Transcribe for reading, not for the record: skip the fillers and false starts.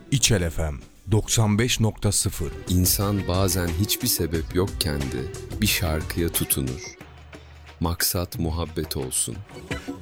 İçel FM 95.0. İnsan bazen hiçbir sebep yokken de bir şarkıya tutunur. Maksat muhabbet olsun.